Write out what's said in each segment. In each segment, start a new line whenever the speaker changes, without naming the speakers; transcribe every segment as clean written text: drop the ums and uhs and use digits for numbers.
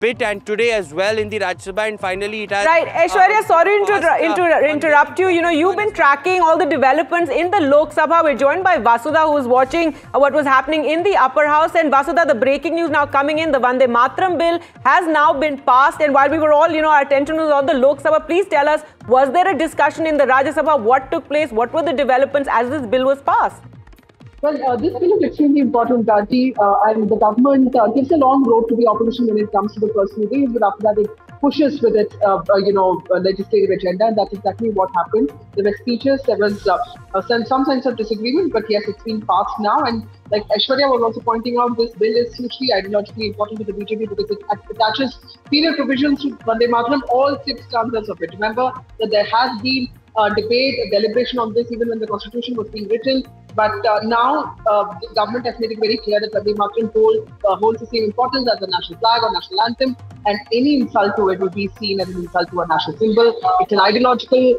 bit, and today as well in the Rajya Sabha, and finally it has...
Right, Aishwarya, sorry to interrupt you. You know, you've been tracking all the developments in the Lok Sabha. We're joined by Vasudha, who's watching what was happening in the upper house. And Vasudha, the breaking news now coming in, the Vande Mataram bill has now been passed. And while we were all, our attention was on the Lok Sabha, please tell us, was there a discussion in the Rajya Sabha? What took place? What were the developments as this bill was passed?
Well, this bill is extremely important, Gati, and the government gives a long road to the opposition when it comes to the personal ways, but after that it pushes with its, legislative agenda, and that's exactly what happened. There were speeches, there was some sense of disagreement, but yes, it's been passed now, and like Aishwarya was also pointing out, this bill is hugely ideologically important to the BJP because it attaches penal provisions to Vande Mataram, all 6 stanzas of it. Remember that there has been debate, a deliberation on this even when the constitution was being written. But now the government has made it very clear that Vande Mataram holds the same importance as the national flag or national anthem, and any insult to it will be seen as an insult to a national symbol. It's an ideological,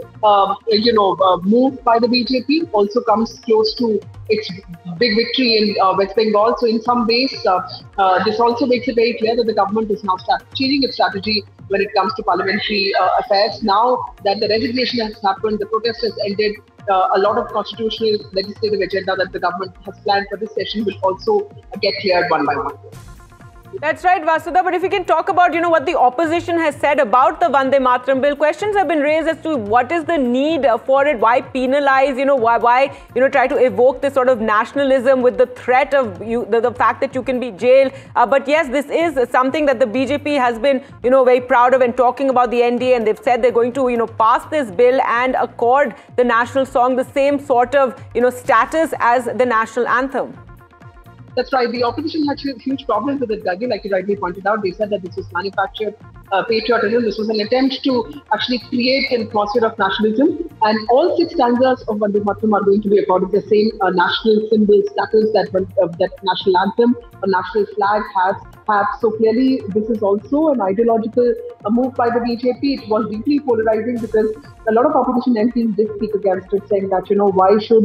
move by the BJP. Also comes close to its big victory in West Bengal. So in some ways, this also makes it very clear that the government is now changing its strategy when it comes to parliamentary affairs. Now that the resignation has happened, the protest has ended, a lot of constitutional legislative agenda that the government has planned for this session will also get cleared one by one.
That's right, Vasudha. But if you can talk about, what the opposition has said about the Vande Mataram bill, questions have been raised as to what is the need for it, why penalize, why try to evoke this sort of nationalism with the threat of the fact that you can be jailed. But yes, this is something that the BJP has been, very proud of and talking about the NDA, and they've said they're going to, pass this bill and accord the national song the same sort of, status as the national anthem.
That's right. The opposition had huge problems with it, Gagi, like you rightly pointed out. They said that this was manufactured patriotism. This was an attempt to actually create an atmosphere of nationalism. And all 6 stanzas of Vande Mataram are going to be according to the same national symbol status that national anthem or national flag have. So clearly, this is also an ideological move by the BJP. It was deeply polarizing because a lot of opposition MPs did speak against it, saying that, why should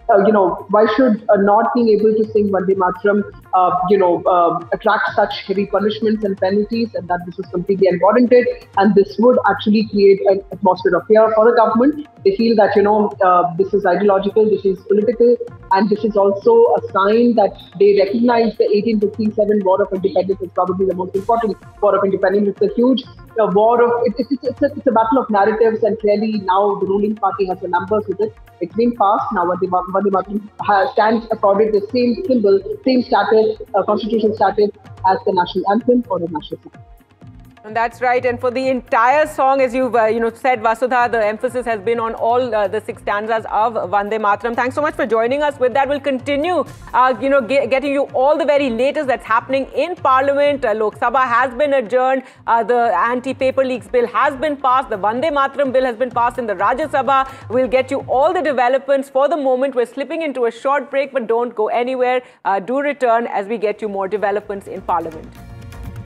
not being able to sing Vande Mataram, attract such heavy punishments and penalties, and that this was completely unwarranted, and this would actually create an atmosphere of fear for the government. They feel that, this is ideological, this is political, and this is also a sign that they recognize the 1857 War of Independence is probably the most important War of Independence. It's a huge war of, it's a battle of narratives, and clearly now the ruling party has the numbers with it. It's been passed. Now Vande Mataram stands accorded the same symbol, same status, constitutional status as the national anthem or the national song.
And that's right. And for the entire song, as you've said, Vasudha, the emphasis has been on all the 6 stanzas of Vande Mataram. Thanks so much for joining us. With that, we'll continue, getting you all the very latest that's happening in Parliament. Lok Sabha has been adjourned. The anti-paper leaks bill has been passed. The Vande Mataram bill has been passed in the Rajya Sabha. We'll get you all the developments. For the moment, we're slipping into a short break, but don't go anywhere. Do return as we get you more developments in Parliament.